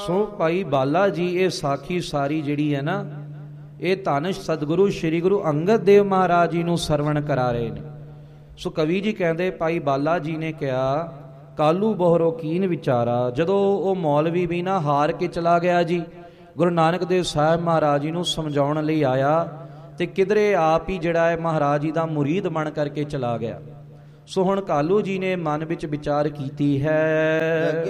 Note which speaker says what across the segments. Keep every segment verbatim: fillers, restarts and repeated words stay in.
Speaker 1: ਸੋ ਭਾਈ ਬਾਲਾ ਜੀ ਇਹ ਸਾਖੀ ਸਾਰੀ ਜਿਹੜੀ ਹੈ ਨਾ, ਇਹ ਧੰਨ ਸਤਿਗੁਰੂ ਸ੍ਰੀ ਗੁਰੂ ਅੰਗਦ ਦੇਵ ਮਹਾਰਾਜ ਜੀ ਨੂੰ ਸਰਵਣ ਕਰਾ ਰਹੇ ਨੇ। ਸੋ ਕਵੀ ਜੀ ਕਹਿੰਦੇ ਭਾਈ ਬਾਲਾ ਜੀ ਨੇ ਕਿਹਾ, ਕਾਲੂ ਬਹੁਰੋ ਕੀਨ ਵਿਚਾਰਾ। ਜਦੋਂ ਉਹ ਮੌਲਵੀ ਵੀ ਨਾ ਹਾਰ ਕੇ ਚਲਾ ਗਿਆ ਜੀ, ਗੁਰੂ ਨਾਨਕ ਦੇਵ ਸਾਹਿਬ ਮਹਾਰਾਜ ਜੀ ਨੂੰ ਸਮਝਾਉਣ ਲਈ ਆਇਆ ਤੇ ਕਿਧਰੇ ਆਪ ਹੀ ਜਿਹੜਾ ਹੈ ਮਹਾਰਾਜ ਜੀ ਦਾ ਮੁਰੀਦ ਬਣ ਕਰਕੇ ਚਲਾ ਗਿਆ। ਸੋ ਹੁਣ ਕਾਲੂ ਜੀ ਨੇ ਮਨ ਵਿੱਚ ਵਿਚਾਰ ਕੀਤੀ ਹੈ,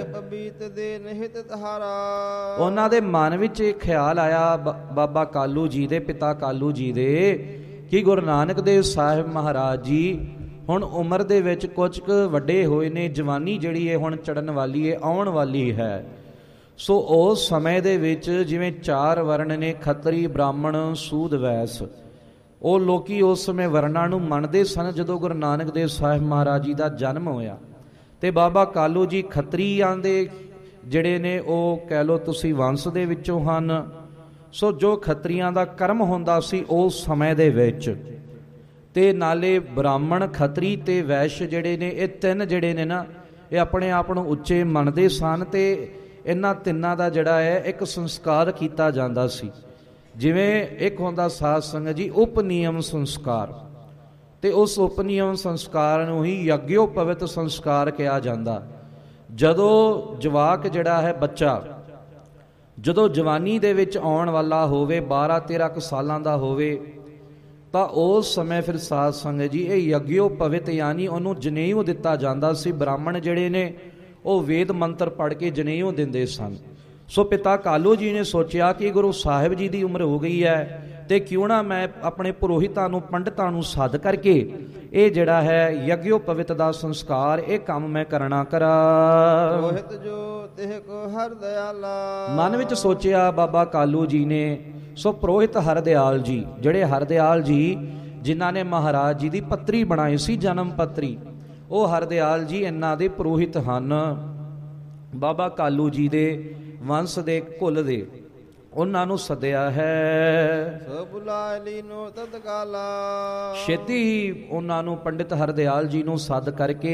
Speaker 1: ਉਹਨਾਂ ਦੇ ਮਨ ਵਿੱਚ ਇਹ ਖਿਆਲ ਆਇਆ ਬਾਬਾ ਕਾਲੂ ਜੀ ਦੇ, ਪਿਤਾ ਕਾਲੂ ਜੀ ਦੇ, ਕਿ ਗੁਰੂ ਨਾਨਕ ਦੇਵ ਸਾਹਿਬ ਮਹਾਰਾਜ ਜੀ ਹੁਣ ਉਮਰ ਦੇ ਵਿੱਚ ਕੁਝ ਕੁ ਵੱਡੇ ਹੋਏ ਨੇ, ਜਵਾਨੀ ਜਿਹੜੀ ਹੈ ਹੁਣ ਚੜਨ ਵਾਲੀ ਹੈ, ਆਉਣ ਵਾਲੀ ਹੈ। ਸੋ ਉਸ ਸਮੇਂ ਦੇ ਵਿੱਚ ਜਿਵੇਂ ਚਾਰ ਵਰਣ ਨੇ, ਖੱਤਰੀ, ਬ੍ਰਾਹਮਣ, ਸੂਦ, ਵੈਸ, ਉਹ ਲੋਕੀ ਉਸ ਸਮੇਂ ਵਰਨਾਂ ਨੂੰ ਮੰਨਦੇ ਸਨ। ਜਦੋਂ ਗੁਰੂ ਨਾਨਕ ਦੇਵ ਸਾਹਿਬ ਮਹਾਰਾਜ ਜੀ ਦਾ ਜਨਮ ਹੋਇਆ ਤੇ ਬਾਬਾ ਕਾਲੂ ਜੀ ਖੱਤਰੀਆਂ ਦੇ ਜਿਹੜੇ ਨੇ, ਉਹ ਕਹਿ ਲਓ ਤੁਸੀਂ ਵੰਸ਼ ਦੇ ਵਿੱਚੋਂ ਹਨ। ਸੋ ਜੋ ਖੱਤਰੀਆਂ ਦਾ ਕਰਮ ਹੁੰਦਾ ਸੀ ਉਸ ਸਮੇਂ ਦੇ ਵਿੱਚ, ਤੇ ਨਾਲੇ ਬ੍ਰਾਹਮਣ, ਖੱਤਰੀ ਤੇ ਵੈਸ਼ ਜਿਹੜੇ ਨੇ, ਇਹ ਤਿੰਨ ਜਿਹੜੇ ਨੇ ਨਾ, ਇਹ ਆਪਣੇ ਆਪ ਨੂੰ ਉੱਚੇ ਮੰਨਦੇ ਸਨ ਤੇ ਇਹਨਾਂ ਤਿੰਨਾਂ ਦਾ ਜਿਹੜਾ ਹੈ ਇੱਕ ਸੰਸਕਾਰ ਕੀਤਾ ਜਾਂਦਾ ਸੀ। ਜਿਵੇਂ ਇੱਕ ਹੁੰਦਾ ਸਾਧ ਸੰਗਤ ਜੀ ਉਪਨਿਯਮ ਸੰਸਕਾਰ, ਤੇ ਉਸ ਉਪਨਿਯਮ ਸੰਸਕਾਰ ਨੂੰ ਹੀ ਯੱਗਯੋਪਵਿਤ ਸੰਸਕਾਰ ਕਿਹਾ ਜਾਂਦਾ। ਜਦੋਂ ਜਵਾਕ ਜਿਹੜਾ ਹੈ, ਬੱਚਾ ਜਦੋਂ ਜਵਾਨੀ ਦੇ ਵਿੱਚ ਆਉਣ ਵਾਲਾ ਹੋਵੇ, ਬਾਰਾਂ ਤੇਰਾਂ ਕੁ ਸਾਲਾਂ ਦਾ ਹੋਵੇ, ਤਾਂ ਉਸ ਸਮੇਂ ਫਿਰ ਸਾਧ ਸੰਗਤ ਜੀ ਇਹ ਯੱਗਯੋਪਵਿਤ ਯਾਨੀ ਉਹਨੂੰ ਜਨੇਊ ਦਿੱਤਾ ਜਾਂਦਾ ਸੀ। ਬ੍ਰਾਹਮਣ ਜਿਹੜੇ ਨੇ ਉਹ ਵੇਦ ਮੰਤਰ ਪੜ੍ਹ ਕੇ ਜਨੇਊ ਦਿੰਦੇ ਸਨ। ਸੋ ਪਿਤਾ ਕਾਲੂ ਜੀ ਨੇ ਸੋਚਿਆ ਕਿ ਗੁਰੂ ਸਾਹਿਬ ਜੀ ਦੀ ਉਮਰ ਹੋ ਗਈ ਹੈ ਤੇ ਕਿਉਂ ਨਾ ਮੈਂ ਆਪਣੇ ਪੁਰੋਹਿਤਾਂ ਨੂੰ, ਪੰਡਤਾਂ ਨੂੰ ਸੱਦ ਕਰਕੇ ਇਹ ਜਿਹੜਾ ਹੈ ਯੱਗਯੋਪਵਿਤ ਦਾ ਸੰਸਕਾਰ, ਇਹ ਕੰਮ ਮੈਂ ਕਰਨਾ ਕਰਾਂ। ਪੁਰੋਹਿਤ ਜੋ ਤਿਹ ਕੋ ਹਰ ਦਿਆਲਾ, ਮਨ ਵਿੱਚ ਸੋਚਿਆ ਬਾਬਾ ਕਾਲੂ ਜੀ ਨੇ। ਸੋ ਪੁਰੋਹਿਤ ਹਰਦਿਆਲ ਜੀ, ਜਿਹੜੇ ਹਰਦਿਆਲ ਜੀ ਜਿਨ੍ਹਾਂ ਨੇ ਮਹਾਰਾਜ ਜੀ ਦੀ ਪੱਤਰੀ ਬਣਾਈ ਸੀ, ਜਨਮ ਪੱਤਰੀ, ਉਹ ਹਰਦਿਆਲ ਜੀ ਇਹਨਾਂ ਦੇ ਪੁਰੋਹਿਤ ਹਨ, ਬਾਬਾ ਕਾਲੂ ਜੀ ਦੇ ਵੰਸ਼ ਦੇ, ਕੁਲ ਦੇ। ਉਹਨਾਂ ਨੂੰ ਸੱਦਿਆ ਹੈ, ਸੋ ਬੁਲਾ ਲਈ ਨੋ ਤਤਕਾਲਾ, ਛੇਤੀ ਹੀ ਉਹਨਾਂ ਨੂੰ ਪੰਡਿਤ ਹਰਦਿਆਲ ਜੀ ਨੂੰ ਸੱਦ ਕਰਕੇ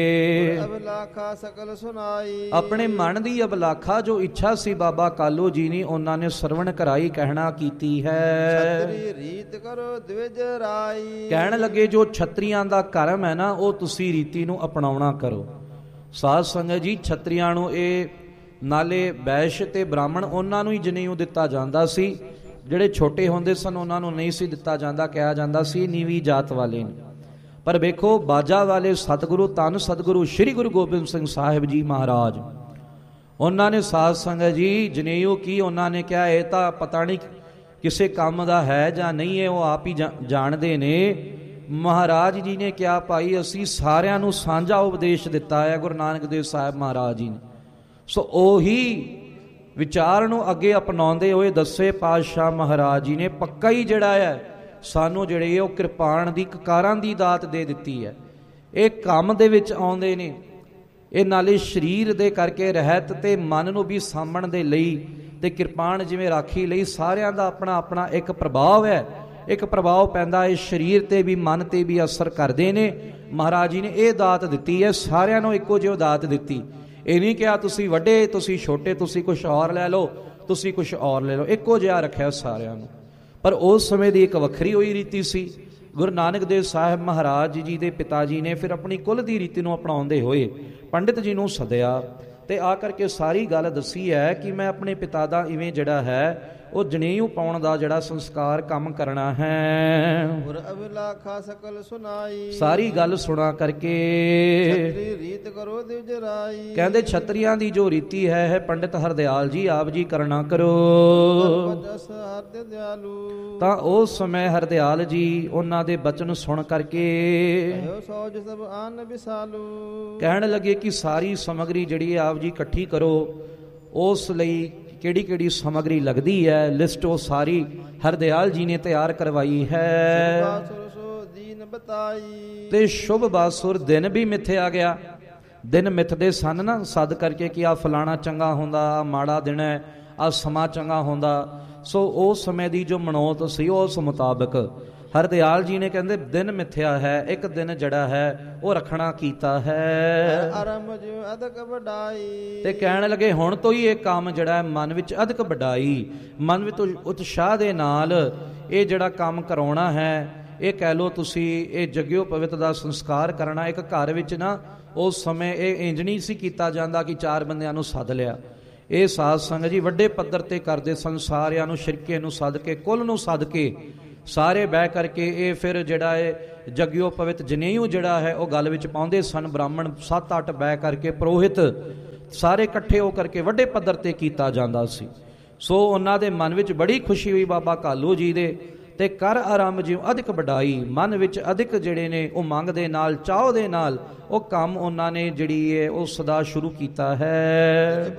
Speaker 1: ਅਬਲਾਖਾ ਸਕਲ ਸੁਨਾਈ, ਆਪਣੇ ਮਨ ਦੀ ਅਬਲਾਖਾ ਜੋ ਇੱਛਾ ਸੀ ਬਾਬਾ ਕਾਲੂ ਜੀ ਨੇ, ਉਹਨਾਂ ਨੇ ਸਰਵਣ ਕਰਾਈ, ਕਹਿਣਾ ਕੀਤੀ ਹੈ। ਛਤਰੀ ਰੀਤ ਕਰੋ ਦਵਿਜ ਰਾਈ, ਕਹਿਣ ਲੱਗੇ ਜੋ ਛਤਰੀਆਂ ਦਾ ਕਰਮ ਹੈ ਨਾ, ਉਹ ਤੁਸੀਂ ਰੀਤੀ ਨੂੰ ਅਪਣਾਉਣਾ ਕਰੋ। ਸਾਧ ਸੰਗਤ ਜੀ ਛਤਰੀਆਂ ਨੂੰ ਇਹ ਨਾਲੇ ਵੈਸ਼ ਤੇ ਬ੍ਰਾਹਮਣ ਉਹਨਾਂ ਨੂੰ ਹੀ ਜਨੇਊ ਦਿੱਤਾ ਜਾਂਦਾ ਸੀ। ਜਿਹੜੇ ਛੋਟੇ ਹੁੰਦੇ ਸਨ ਉਹਨਾਂ ਨੂੰ ਨਹੀਂ ਸੀ ਦਿੱਤਾ ਜਾਂਦਾ, ਕਿਹਾ ਜਾਂਦਾ ਸੀ ਨੀਵੀਂ ਜਾਤ ਵਾਲੇ ਨੇ। ਪਰ ਵੇਖੋ ਬਾਜਾ ਵਾਲੇ ਸਤਿਗੁਰੂ ਧੰਨ ਸਤਿਗੁਰੂ ਸ੍ਰੀ ਗੁਰੂ ਗੋਬਿੰਦ ਸਿੰਘ ਸਾਹਿਬ ਜੀ ਮਹਾਰਾਜ, ਉਹਨਾਂ ਨੇ ਸਾਧ ਸੰਗਤ ਜੀ ਜਨੇਊ ਕੀ, ਉਹਨਾਂ ਨੇ ਕਿਹਾ ਇਹ ਤਾਂ ਪਤਾ ਨਹੀਂ ਕਿਸੇ ਕੰਮ ਦਾ ਹੈ ਜਾਂ ਨਹੀਂ ਹੈ, ਉਹ ਆਪ ਹੀ ਜਾਣਦੇ ਨੇ। ਮਹਾਰਾਜ ਜੀ ਨੇ ਕਿਹਾ ਭਾਈ ਅਸੀਂ ਸਾਰਿਆਂ ਨੂੰ ਸਾਂਝਾ ਉਪਦੇਸ਼ ਦਿੱਤਾ ਹੈ ਗੁਰੂ ਨਾਨਕ ਦੇਵ ਸਾਹਿਬ ਮਹਾਰਾਜ ਜੀ ਨੇ। ਸੋ ਉਹੀ ਵਿਚਾਰ ਨੂੰ ਅੱਗੇ ਅਪਣਾਉਂਦੇ ਹੋਏ ਦਸੇ ਪਾਤਸ਼ਾਹ ਮਹਾਰਾਜ ਜੀ ਨੇ ਪੱਕਾ ਹੀ ਜਿਹੜਾ ਹੈ ਸਾਨੂੰ ਜਿਹੜੇ ਉਹ ਕਿਰਪਾਨ ਦੀ, ਕਕਾਰਾਂ ਦੀ ਦਾਤ ਦੇ ਦਿੱਤੀ ਹੈ। ਇਹ ਕੰਮ ਦੇ ਵਿੱਚ ਆਉਂਦੇ ਨੇ, ਇਹ ਨਾਲੇ ਸਰੀਰ ਦੇ ਕਰਕੇ ਰਹਿਤ ਤੇ ਮਨ ਨੂੰ ਵੀ ਸਾਂਭਣ ਦੇ ਲਈ, ਤੇ ਕਿਰਪਾਨ ਜਿਵੇਂ ਰਾਖੀ ਲਈ, ਸਾਰਿਆਂ ਦਾ ਆਪਣਾ ਆਪਣਾ ਇੱਕ ਪ੍ਰਭਾਵ ਹੈ, ਇੱਕ ਪ੍ਰਭਾਵ ਪੈਂਦਾ ਹੈ ਸਰੀਰ ਤੇ ਵੀ, ਮਨ ਤੇ ਵੀ ਅਸਰ ਕਰਦੇ ਨੇ। ਮਹਾਰਾਜ ਜੀ ਨੇ ਇਹ ਦਾਤ ਦਿੱਤੀ ਹੈ, ਸਾਰਿਆਂ ਨੂੰ ਇੱਕੋ ਜਿਹੀ ਦਾਤ ਦਿੱਤੀ। ਇਹ ਨਹੀਂ ਕਿਹਾ ਤੁਸੀਂ ਵੱਡੇ, ਤੁਸੀਂ ਛੋਟੇ, ਤੁਸੀਂ ਕੁਛ ਔਰ ਲੈ ਲਓ, ਤੁਸੀਂ ਕੁਛ ਔਰ ਲੈ ਲਓ, ਇੱਕੋ ਜਿਹਾ ਰੱਖਿਆ ਸਾਰਿਆਂ ਨੂੰ। ਪਰ ਉਸ ਸਮੇਂ ਦੀ ਇੱਕ ਵੱਖਰੀ ਹੋਈ ਰੀਤੀ ਸੀ। ਗੁਰੂ ਨਾਨਕ ਦੇਵ ਸਾਹਿਬ ਮਹਾਰਾਜ ਜੀ ਦੇ ਪਿਤਾ ਜੀ ਨੇ ਫਿਰ ਆਪਣੀ ਕੁਲ ਦੀ ਰੀਤੀ ਨੂੰ ਅਪਣਾਉਂਦੇ ਹੋਏ ਪੰਡਿਤ ਜੀ ਨੂੰ ਸੱਦਿਆ ਤੇ ਆ ਕਰਕੇ ਸਾਰੀ ਗੱਲ ਦੱਸੀ ਹੈ ਕਿ ਮੈਂ ਆਪਣੇ ਪਿਤਾ ਦਾ ਇਵੇਂ ਜਿਹੜਾ ਹੈ ਉਹ ਜਨੇਊ ਪਾਉਣ ਦਾ ਜਿਹੜਾ ਸੰਸਕਾਰ ਕੰਮ ਕਰਨਾ ਹੈ। ਅਬਲਾਖਾ ਸਕਲ ਸੁਨਾਈ, ਸਾਰੀ ਗੱਲ ਸੁਣਾ ਕਰਕੇ ਛਤਰੀ ਰੀਤ ਕਰੋ ਦਿਵਜ ਰਾਈ, ਕਹਿੰਦੇ ਛਤਰੀਆਂ ਦੀ ਜੋ ਰੀਤੀ ਹੈ ਹੈ ਪੰਡਿਤ ਹਰਦਿਆਲ ਜੀ ਆਪ ਜੀ ਕਰਨਾ ਕਰੋ। ਤਾਂ ਉਸ ਸਮੇਂ ਹਰਦਿਆਲ ਜੀ ਉਹਨਾਂ ਦੇ ਬਚਨ ਸੁਣ ਕਰਕੇ ਕਹਿਣ ਲੱਗੇ ਕਿ ਸਾਰੀ ਸਮੱਗਰੀ ਜਿਹੜੀ ਆਪ ਜੀ ਇਕੱਠੀ ਕਰੋ। ਉਸ ਲਈ ਕਿਹੜੀ ਕਿਹੜੀ ਸਮੱਗਰੀ ਲੱਗਦੀ ਹੈ ਲਿਸਟ ਉਹ ਸਾਰੀ ਹਰਦਿਆਲ ਜੀ ਨੇ ਤਿਆਰ ਕਰਵਾਈ ਹੈ। ਤੇ ਸ਼ੁਭ ਬਾਸੁਰ ਦਿਨ ਵੀ ਮਿੱਥਿਆ ਗਿਆ। ਦਿਨ ਮਿੱਥਦੇ ਸਨ ਨਾ ਸੱਦ ਕਰਕੇ ਕਿ ਆ ਫਲਾਣਾ ਚੰਗਾ ਹੁੰਦਾ, ਆ ਮਾੜਾ ਦਿਨ ਹੈ, ਆ ਸਮਾਂ ਚੰਗਾ ਹੁੰਦਾ। ਸੋ ਉਸ ਸਮੇਂ ਦੀ ਜੋ ਮਨੌਤ ਸੀ ਉਸ ਮੁਤਾਬਕ ਹਰਦਿਆਲ ਜੀ ਨੇ ਕਹਿੰਦੇ ਦਿਨ ਮਿਥਿਆ ਹੈ, ਇੱਕ ਦਿਨ ਜਿਹੜਾ ਹੈ ਉਹ ਰੱਖਣਾ ਕੀਤਾ ਹੈ।
Speaker 2: ਆਰੰਭ ਜਿਉ ਅਧਿਕ ਵਡਾਈ,
Speaker 1: ਤੇ ਕਹਿਣ ਲੱਗੇ ਹੁਣ ਤੋਂ ਹੀ ਇਹ ਕੰਮ ਜਿਹੜਾ ਹੈ ਮਨ ਵਿੱਚ ਅਧਿਕ ਵਡਾਈ, ਮਨ ਵਿੱਚ ਉਤਸ਼ਾਹ ਦੇ ਨਾਲ ਇਹ ਜਿਹੜਾ ਕੰਮ ਕਰਾਉਣਾ ਹੈ। ਇਹ ਕਹਿ ਲਓ ਤੁਸੀਂ ਇਹ ਜਗਿਓ ਪਵਿੱਤ ਦਾ ਸੰਸਕਾਰ ਕਰਨਾ। ਇੱਕ ਘਰ ਵਿੱਚ ਨਾ ਉਸ ਸਮੇਂ ਇਹ ਇੰਜ ਨਹੀਂ ਸੀ ਕੀਤਾ ਜਾਂਦਾ ਕਿ ਚਾਰ ਬੰਦਿਆਂ ਨੂੰ ਸੱਦ ਲਿਆ। ਇਹ ਸਾਧ ਸੰਗਤ ਜੀ ਵੱਡੇ ਪੱਧਰ ਤੇ ਕਰਦੇ ਸਨ, ਸਾਰਿਆਂ ਨੂੰ ਸ਼ਿਰਕੇ ਨੂੰ ਸੱਦ ਕੇ, ਕੁੱਲ ਨੂੰ ਸੱਦ ਕੇ ਸਾਰੇ ਬਹਿ ਕਰਕੇ ਇਹ ਫਿਰ ਜਿਹੜਾ ਹੈ ਜਗਿਓ ਪਵਿੱਤ ਜਨੇਊ ਜਿਹੜਾ ਹੈ ਉਹ ਗੱਲ ਵਿੱਚ ਪਾਉਂਦੇ ਸਨ। ਬ੍ਰਾਹਮਣ ਸੱਤ ਅੱਠ ਬਹਿ ਕਰਕੇ, ਪੁਰੋਹਿਤ ਸਾਰੇ ਇਕੱਠੇ ਹੋ ਕਰਕੇ ਵੱਡੇ ਪੱਧਰ ਤੇ ਕੀਤਾ ਜਾਂਦਾ ਸੀ। ਸੋ ਉਹਨਾਂ ਦੇ ਮਨ ਵਿੱਚ ਬੜੀ ਖੁਸ਼ੀ ਹੋਈ ਬਾਬਾ ਕਾਲੂ ਜੀ ਦੇ, ਤੇ ਕਰ ਆਰੰਭ ਜਿਉ ਅਧਿਕ ਵਡਾਈ, ਮਨ ਵਿੱਚ ਅਧਿਕ ਜਿਹੜੇ ਨੇ ਉਹ ਮੰਗ ਦੇ ਨਾਲ, ਚਾਹ ਦੇ ਨਾਲ ਉਹ ਕੰਮ ਉਹਨਾਂ ਨੇ ਜਿਹੜੀ ਹੈ ਉਹ ਸਦਾ ਸ਼ੁਰੂ ਕੀਤਾ ਹੈ।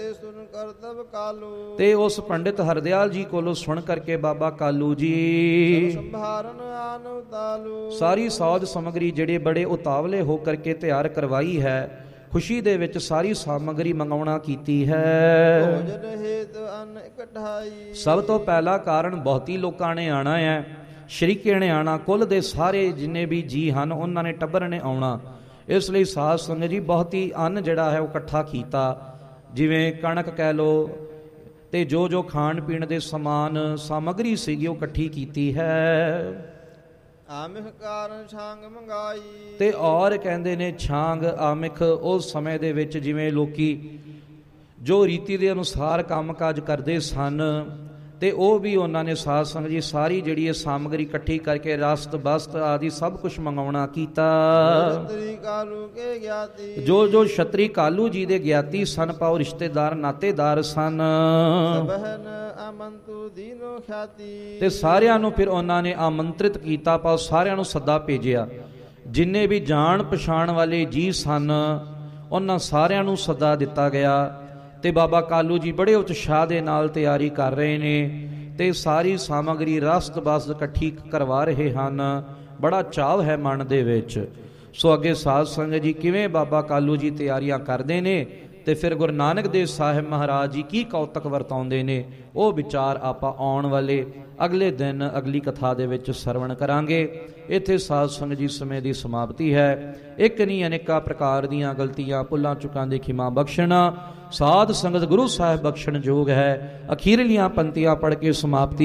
Speaker 1: ਤੇ ਉਸ ਪੰਡਿਤ ਹਰਦਿਆਲ ਜੀ ਕੋਲੋਂ ਸੁਣ ਕਰਕੇ ਬਾਬਾ ਕਾਲੂ ਜੀ ਸਾਰੀ ਸਾਜ ਸਮਗਰੀ ਜਿਹੜੇ ਬੜੇ ਉਤਾਵਲੇ ਹੋ ਕਰਕੇ ਤਿਆਰ ਕਰਵਾਈ ਹੈ। ਖੁਸ਼ੀ ਦੇ ਵਿੱਚ ਸਾਰੀ ਸਾਮਗਰੀ ਮੰਗਾਉਣਾ ਕੀਤੀ ਹੈ। ਸਭ ਤੋਂ ਪਹਿਲਾ ਕਾਰਨ ਬਹੁਤੀ ਲੋਕਾਂ ਨੇ ਆਣਾ ਹੈ, ਸ਼ਰੀਕੇ ਨੇ ਆਣਾ, ਕੁੱਲ ਦੇ ਸਾਰੇ ਜਿੰਨੇ ਵੀ ਜੀ ਹਨ ਉਹਨਾਂ ਨੇ, ਟੱਬਰ ਨੇ ਆਉਣਾ। ਇਸ ਲਈ ਸਾਧ ਸੰਗਤ ਜੀ ਬਹੁਤੀ ਅੰਨ ਜਿਹੜਾ ਹੈ ਉਹ ਇਕੱਠਾ ਕੀਤਾ, ਜਿਵੇਂ ਕਣਕ ਕਹਿ ਲਓ, ਤੇ ਜੋ ਜੋ ਖਾਣ ਪੀਣ ਦੇ ਸਮਾਨ ਸਾਮਗਰੀ ਸੀਗੀ ਉਹ ਇਕੱਠੀ ਕੀਤੀ ਹੈ।
Speaker 2: ਆਮਿਖ ਕਾਰਨ ਛਾਂਗ ਮੰਗਾਈ,
Speaker 1: ਤੇ ਔਰ ਕਹਿੰਦੇ ਨੇ ਛਾਂਗ ਆਮਿਖ ਉਸ ਸਮੇਂ ਦੇ ਵਿੱਚ ਜਿਵੇਂ ਲੋਕੀ ਜੋ ਰੀਤੀ ਦੇ ਅਨੁਸਾਰ ਕੰਮਕਾਜ ਕਰਦੇ ਸਨ, ਤੇ ਉਹ ਵੀ ਉਹਨਾਂ ਨੇ ਸਾਧ ਸੰਗਤ ਜੀ ਸਾਰੀ ਜਿਹੜੀ ਇਹ ਸਾਮਗਰੀ ਇਕੱਠੀ ਕਰਕੇ ਰਸਤ ਬਸਤ ਆਦਿ ਸਭ ਕੁਝ ਮੰਗਾਉਣਾ ਕੀਤਾ। ਜੋ ਜੋ ਛਤਰੀ ਕਾਲੂ ਜੀ ਦੇ ਗਿਆਤੀ ਸਨ, ਪਾਉ ਰਿਸ਼ਤੇਦਾਰ ਨਾਤੇਦਾਰ ਸਨ, ਤੇ ਸਾਰਿਆਂ ਨੂੰ ਫਿਰ ਉਹਨਾਂ ਨੇ ਆਮੰਤਰਿਤ ਕੀਤਾ, ਪਾਉ ਸਾਰਿਆਂ ਨੂੰ ਸੱਦਾ ਭੇਜਿਆ। ਜਿੰਨੇ ਵੀ ਜਾਣ ਪਛਾਣ ਵਾਲੇ ਜੀ ਸਨ ਉਹਨਾਂ ਸਾਰਿਆਂ ਨੂੰ ਸੱਦਾ ਦਿੱਤਾ ਗਿਆ। ਤੇ ਬਾਬਾ ਕਾਲੂ ਜੀ ਬੜੇ ਉਤਸ਼ਾਹ ਦੇ ਨਾਲ ਤਿਆਰੀ ਕਰ ਰਹੇ ਨੇ, ਤੇ ਸਾਰੀ ਸਾਮਗਰੀ ਰਸਤ ਬਸਤ ਇਕੱਠੀ ਕਰਵਾ ਰਹੇ ਹਨ। ਬੜਾ ਚਾਅ ਹੈ ਮਨ ਦੇ ਵਿੱਚ। ਸੋ ਅੱਗੇ ਸਾਧ ਸੰਗਤ ਜੀ ਕਿਵੇਂ ਬਾਬਾ ਕਾਲੂ ਜੀ ਤਿਆਰੀਆਂ ਕਰਦੇ ਨੇ, ਤੇ ਫਿਰ ਗੁਰੂ ਨਾਨਕ ਦੇਵ ਸਾਹਿਬ ਮਹਾਰਾਜ ਜੀ ਕੀ ਕੌਤਕ ਵਰਤਾਉਂਦੇ ਨੇ, ਉਹ ਵਿਚਾਰ ਆਪਾਂ ਆਉਣ ਵਾਲੇ ਅਗਲੇ ਦਿਨ ਅਗਲੀ ਕਥਾ ਦੇ ਵਿੱਚ ਸਰਵਣ ਕਰਾਂਗੇ। ਇੱਥੇ ਸਾਧ ਸੰਗਤ ਜੀ ਸਮੇਂ ਦੀ ਸਮਾਪਤੀ ਹੈ। ਇੱਕ ਨਹੀਂ ਅਨੇਕਾਂ ਪ੍ਰਕਾਰ ਦੀਆਂ ਗਲਤੀਆਂ ਭੁੱਲਾਂ ਚੁੱਕਾਂ ਦੀ ਖਿਮਾ ਬਖਸ਼ਣਾ ਸਾਧ ਸੰਗਤ ਗੁਰੂ ਸਾਹਿਬ ਬਖਸ਼ਣ ਯੋਗ ਹੈ। ਅਖੀਰਲੀਆਂ ਪੰਕਤੀਆਂ ਪੜ੍ਹ ਕੇ ਸਮਾਪਤੀ